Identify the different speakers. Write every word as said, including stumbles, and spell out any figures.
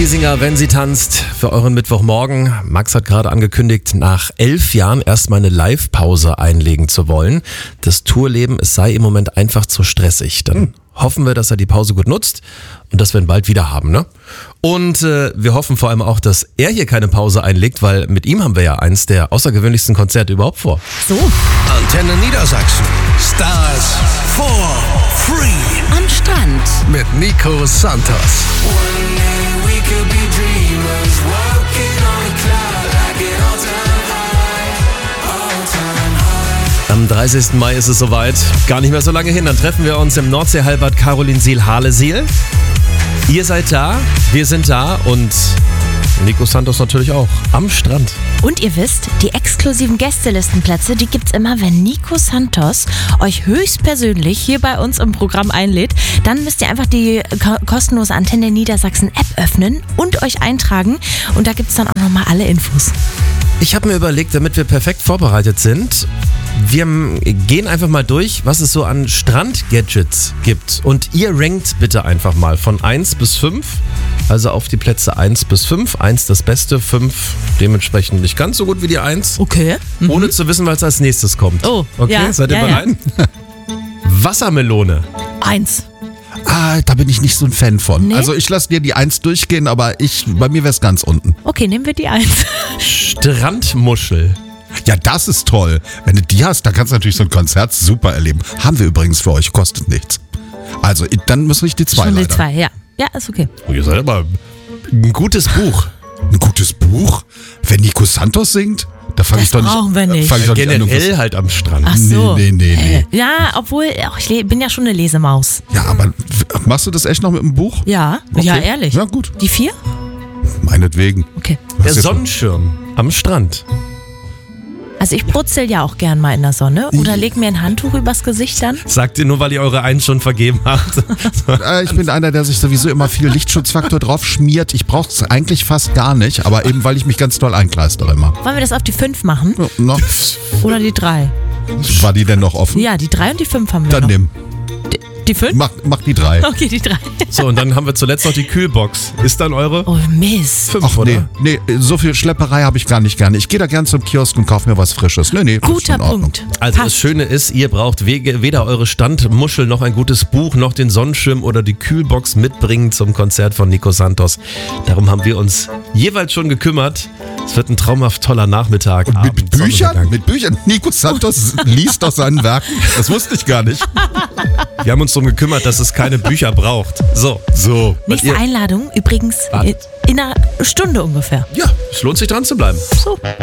Speaker 1: Giesinger, wenn sie tanzt, für euren Mittwochmorgen. Max hat gerade angekündigt, nach elf Jahren erstmal eine Live-Pause einlegen zu wollen. Das Tourleben, es sei im Moment einfach zu stressig. Dann hm. hoffen wir, dass er die Pause gut nutzt und dass wir ihn bald wieder haben, ne? Und äh, wir hoffen vor allem auch, dass er hier keine Pause einlegt, weil mit ihm haben wir ja eins der außergewöhnlichsten Konzerte überhaupt vor.
Speaker 2: So.
Speaker 3: Antenne Niedersachsen. Stars for Free.
Speaker 2: Am Strand.
Speaker 3: Mit Nico Santos.
Speaker 1: Am dreißigsten Mai ist es soweit. Gar nicht mehr so lange hin. Dann treffen wir uns im Nordseehalbbad Karolinsiel-Halesiel. Ihr seid da, wir sind da und Nico Santos natürlich auch am Strand.
Speaker 2: Und ihr wisst, die exklusiven Gästelistenplätze, die gibt's immer, wenn Nico Santos euch höchstpersönlich hier bei uns im Programm einlädt. Dann müsst ihr einfach die ko- kostenlose Antenne Niedersachsen App öffnen und euch eintragen. Und da gibt's dann auch nochmal alle Infos.
Speaker 1: Ich habe mir überlegt, damit wir perfekt vorbereitet sind, wir gehen einfach mal durch, was es so an Strand-Gadgets gibt. Und ihr rankt bitte einfach mal von eins bis fünf. Also auf die Plätze eins bis fünf. eins das Beste, fünf dementsprechend nicht ganz so gut wie die eins.
Speaker 2: Okay. Mhm.
Speaker 1: Ohne zu wissen, was als nächstes kommt.
Speaker 2: Oh,
Speaker 1: okay,
Speaker 2: ja,
Speaker 1: seid ihr
Speaker 2: ja,
Speaker 1: bereit? Ja. Wassermelone.
Speaker 2: Eins.
Speaker 4: Ah, da bin ich nicht so ein Fan von.
Speaker 2: Nee?
Speaker 4: Also ich lasse dir die eins durchgehen, aber ich, bei mir wäre es ganz unten.
Speaker 2: Okay, nehmen wir die Eins.
Speaker 1: Strandmuschel.
Speaker 4: Ja, das ist toll. Wenn du die hast, dann kannst du natürlich so ein Konzert super erleben. Haben wir übrigens für euch, kostet nichts. Also, dann müssen wir die zwei
Speaker 2: Schon die
Speaker 4: leider.
Speaker 2: zwei, ja. Ja, ist okay.
Speaker 1: Oh, ihr seid aber ein gutes Buch.
Speaker 4: Ein gutes Buch? Wenn Nico Santos singt? Da fange
Speaker 2: Das
Speaker 4: ich doch nicht
Speaker 2: brauchen wir nicht.
Speaker 4: Fang ich doch nicht an,
Speaker 1: Generell halt am Strand.
Speaker 2: Ach so.
Speaker 4: Nee, nee, nee, nee.
Speaker 2: Ja, obwohl, ach, ich le- bin ja schon eine Lesemaus.
Speaker 4: Ja, aber machst du das echt noch mit dem Buch?
Speaker 2: Ja,
Speaker 4: Okay.
Speaker 2: ja, ehrlich.
Speaker 4: Ja, gut.
Speaker 2: Die vier?
Speaker 4: Meinetwegen.
Speaker 2: Okay.
Speaker 4: Du
Speaker 1: Der
Speaker 4: hast jetzt-
Speaker 1: Sonnenschirm am Strand.
Speaker 2: Also ich brutzel ja auch gern mal in der Sonne oder leg mir ein Handtuch übers Gesicht dann.
Speaker 1: Sagt ihr nur, weil ihr eure Eins schon vergeben habt.
Speaker 4: Äh, ich bin einer, der sich sowieso immer viel Lichtschutzfaktor drauf schmiert. Ich brauche es eigentlich fast gar nicht, aber eben, weil ich mich ganz doll einkleistere immer.
Speaker 2: Wollen wir das auf die fünf machen?
Speaker 4: Ja, na,
Speaker 2: Oder die drei?
Speaker 4: war die denn noch offen?
Speaker 2: Ja, die drei und die fünf haben wir
Speaker 4: Dann
Speaker 2: noch.
Speaker 4: nimm.
Speaker 2: Die, die fünf?
Speaker 4: Mach, mach die drei.
Speaker 2: Okay, die drei.
Speaker 1: So, und dann haben wir zuletzt noch die Kühlbox. Ist dann eure
Speaker 2: Oh Mist.
Speaker 1: fünf,
Speaker 4: Ach nee,
Speaker 1: oder?
Speaker 4: nee, so viel Schlepperei habe ich gar nicht gerne. Ich gehe da gern zum Kiosk und kaufe mir was Frisches. Nee, nee, das ist
Speaker 2: Guter
Speaker 4: in Ordnung.
Speaker 2: Punkt.
Speaker 1: Also das
Speaker 2: Passt.
Speaker 1: Schöne ist, ihr braucht wege- weder eure Standmuschel noch ein gutes Buch, noch den Sonnenschirm oder die Kühlbox mitbringen zum Konzert von Nico Santos. Darum haben wir uns jeweils schon gekümmert. Es wird ein traumhaft toller Nachmittag.
Speaker 4: Und mit
Speaker 1: Abend,
Speaker 4: Büchern?
Speaker 1: Sonnenuntergang.
Speaker 4: Mit Büchern? Nico Santos liest aus seinen Werken. Das wusste ich gar nicht.
Speaker 1: Wir haben uns darum gekümmert, dass es keine Bücher braucht. So,
Speaker 4: So.
Speaker 2: Nächste
Speaker 1: ihr-
Speaker 2: Einladung übrigens
Speaker 1: Wartet.
Speaker 2: in einer Stunde ungefähr.
Speaker 1: ja, es lohnt sich dran zu bleiben.
Speaker 2: So.